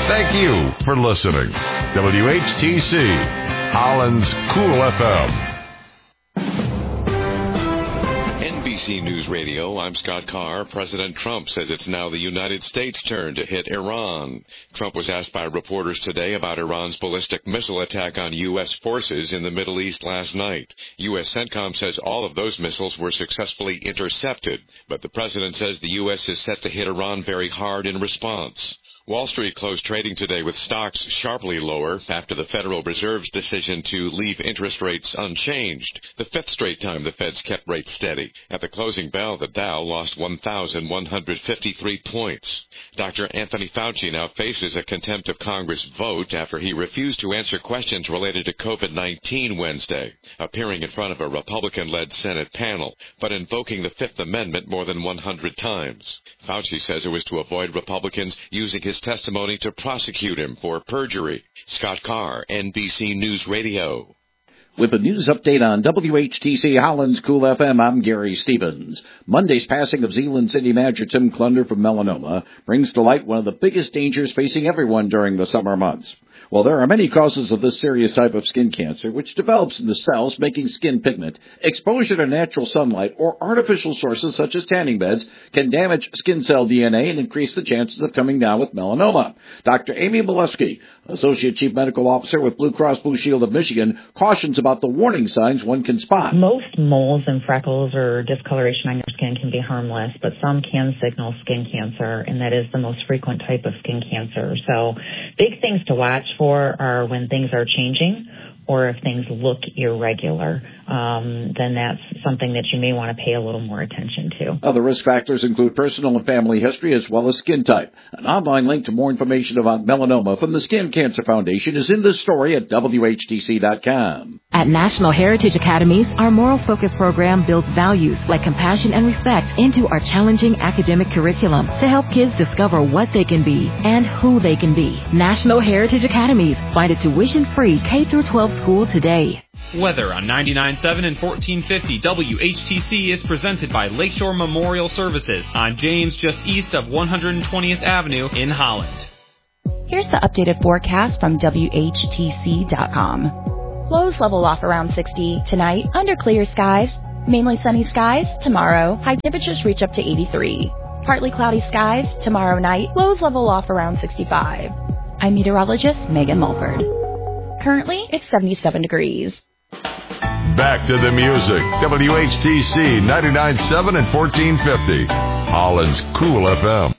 Thank you for listening. WHTC, Holland's Cool FM. NBC News Radio, I'm Scott Carr. President Trump says it's now the United States' turn to hit Iran. Trump was asked by reporters today about Iran's ballistic missile attack on U.S. forces in the Middle East last night. U.S. CENTCOM says all of those missiles were successfully intercepted, but the president says the U.S. is set to hit Iran very hard in response. Wall Street closed trading today with stocks sharply lower after the Federal Reserve's decision to leave interest rates unchanged, the fifth straight time the Fed's kept rates steady. At the closing bell, the Dow lost 1,153 points. Dr. Anthony Fauci now faces a contempt of Congress vote after he refused to answer questions related to COVID-19 Wednesday, appearing in front of a Republican-led Senate panel, but invoking the Fifth Amendment more than 100 times. Fauci says it was to avoid Republicans using his testimony to prosecute him for perjury. Scott Carr, NBC News Radio. With a news update on WHTC Holland's Cool FM, I'm Gary Stevens. Monday's passing of Zeeland City manager Tim Klunder from melanoma brings to light one of the biggest dangers facing everyone during the summer months. Well, there are many causes of this serious type of skin cancer, which develops in the cells making skin pigment. Exposure to natural sunlight or artificial sources such as tanning beds can damage skin cell DNA and increase the chances of coming down with melanoma. Dr. Amy Molesky, Associate Chief Medical Officer with Blue Cross Blue Shield of Michigan, cautions about the warning signs one can spot. Most moles and freckles or discoloration on your skin can be harmless, but some can signal skin cancer, and that is the most frequent type of skin cancer. So big things to watch for are when things are changing or if things look irregular, then that's something that you may want to pay a little more attention to. Other risk factors include personal and family history as well as skin type. An online link to more information about melanoma from the Skin Cancer Foundation is in this story at WHTC.com. At National Heritage Academies, our moral focus program builds values like compassion and respect into our challenging academic curriculum to help kids discover what they can be and who they can be. National Heritage Academies. Find a tuition-free K-12 school today. Weather on 99.7 and 1450 WHTC is presented by Lakeshore Memorial Services on James, just east of 120th Avenue in Holland. Here's the updated forecast from WHTC.com. Lows level off around 60 tonight under clear skies. Mainly sunny skies tomorrow. High temperatures reach up to 83. Partly cloudy skies tomorrow night. Lows level off around 65. I'm meteorologist Megan Mulford. Currently, it's 77 degrees. Back to the music. WHTC 99.7 and 1450. Holland's Cool FM.